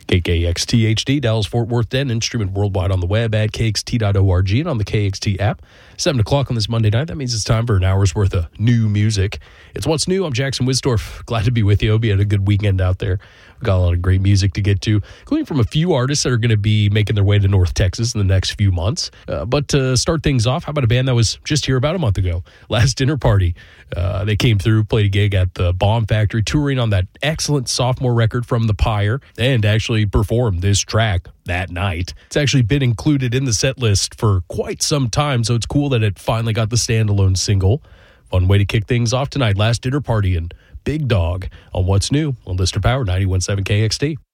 KKXT HD, Dallas, Fort Worth, Denton, streaming worldwide on the web at kxt.org and on the KXT app. 7 o'clock on this Monday night. That means it's time for an hour's worth of new music. It's What's New. I'm Jackson Wisdorf. Glad to be with you. Hope you had a good weekend out there. We've got a lot of great music to get to, including from a few artists that are going to be making their way to North Texas in the next few months. But to start things off, how about a band that was just here about a month ago? Last Dinner Party. They came through, played a gig at the Bomb Factory, touring on that excellent sophomore record from The Pyre, and actually performed this track that night. It's actually been included in the set list for quite some time, so it's cool that it finally got the standalone single. Fun way to kick things off tonight. Last Dinner Party and Big Dog on What's New on Lister Power 91.7 KXT.